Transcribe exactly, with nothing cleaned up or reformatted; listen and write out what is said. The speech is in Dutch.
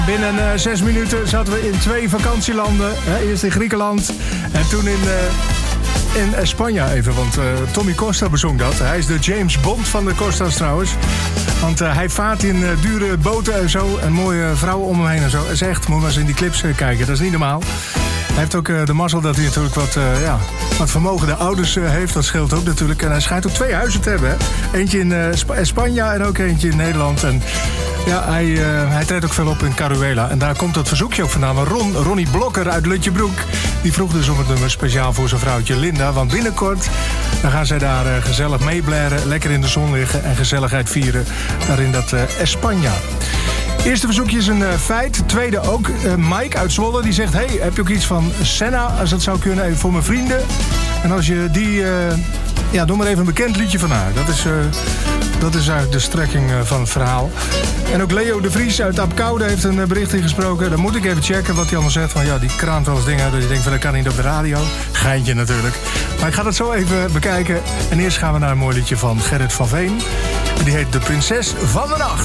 Binnen uh, zes minuten zaten we in twee vakantielanden. Hè? Eerst in Griekenland en toen in, uh, in Spanje even. Want uh, Tommy Costa bezong dat. Hij is de James Bond van de Costa's trouwens. Want uh, hij vaart in uh, dure boten en zo. En mooie vrouwen om hem heen en zo. Dat is echt, moet maar eens in die clips uh, kijken. Dat is niet normaal. Hij heeft ook uh, de mazzel dat hij natuurlijk wat, uh, ja, wat vermogende ouders uh, heeft. Dat scheelt ook natuurlijk. En hij schijnt ook twee huizen te hebben. Hè? Eentje in uh, Sp- Spanje en ook eentje in Nederland. En ja, hij, uh, hij treedt ook veel op in Caruela. En daar komt dat verzoekje ook vandaan. Maar Ron, Ronnie Blokker uit Lutjebroek, die vroeg dus om het nummer speciaal voor zijn vrouwtje Linda. Want binnenkort dan gaan zij daar uh, gezellig meeblaren, lekker in de zon liggen en gezelligheid vieren. Daar in dat uh, España. Eerste verzoekje is een uh, feit. Tweede ook. Uh, Mike uit Zwolle die zegt: hey, heb je ook iets van Senna? Als dat zou kunnen, even voor mijn vrienden. En als je die... Uh, ja, doe maar even een bekend liedje van haar. Dat is, uh, dat is eigenlijk de strekking uh, van het verhaal. En ook Leo de Vries uit Apkoude heeft een uh, bericht ingesproken. Dan moet ik even checken wat hij allemaal zegt. Van ja, die kraamt wel eens dingen uit dat je denkt van dat kan niet op de radio. Geintje natuurlijk. Maar ik ga dat zo even bekijken. En eerst gaan we naar een mooi liedje van Gerrit van Veen. En die heet De Prinses van de Nacht.